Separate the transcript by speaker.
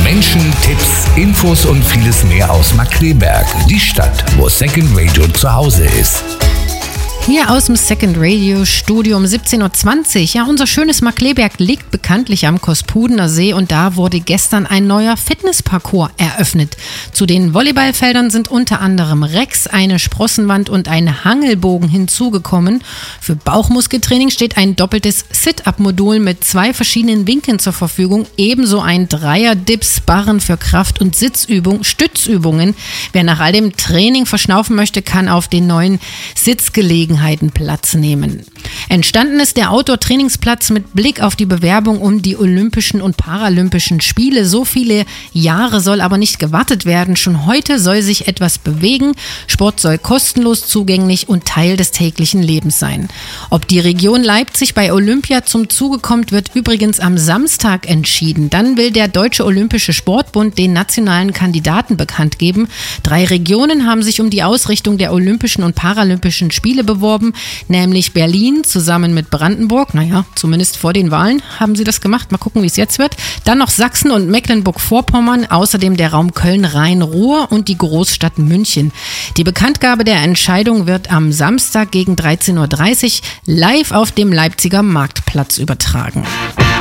Speaker 1: Menschen, Tipps, Infos und vieles mehr aus Markkleeberg, die Stadt, wo Second Radio zu Hause ist.
Speaker 2: Hier aus dem Second Radio Studio um 17.20 Uhr. Ja, unser schönes Markkleeberg liegt bekanntlich am Kospudener See und da wurde gestern ein neuer Fitnessparcours eröffnet. Zu den Volleyballfeldern sind unter anderem Rex, eine Sprossenwand und ein Hangelbogen hinzugekommen. Für Bauchmuskeltraining steht ein doppeltes Sit-Up-Modul mit 2 verschiedenen Winkeln zur Verfügung. Ebenso ein Dreier-Dips-Barren für Kraft- und Stützübungen. Wer nach all dem Training verschnaufen möchte, kann auf den neuen Sitzgelegenheiten Platz nehmen. Entstanden ist der Outdoor-Trainingsplatz mit Blick auf die Bewerbung um die Olympischen und Paralympischen Spiele. So viele Jahre soll aber nicht gewartet werden. Schon heute soll sich etwas bewegen. Sport soll kostenlos zugänglich und Teil des täglichen Lebens sein. Ob die Region Leipzig bei Olympia zum Zuge kommt, wird übrigens am Samstag entschieden. Dann will der Deutsche Olympische Sportbund den nationalen Kandidaten bekannt geben. 3 Regionen haben sich um die Ausrichtung der Olympischen und Paralympischen Spiele beworben, nämlich Berlin zusammen mit Brandenburg. Naja, zumindest vor den Wahlen haben sie das gemacht. Mal gucken, wie es jetzt wird. Dann noch Sachsen und Mecklenburg-Vorpommern, außerdem der Raum Köln-Rhein-Ruhr und die Großstadt München. Die Bekanntgabe der Entscheidung wird am Samstag gegen 13.30 Uhr live auf dem Leipziger Marktplatz übertragen.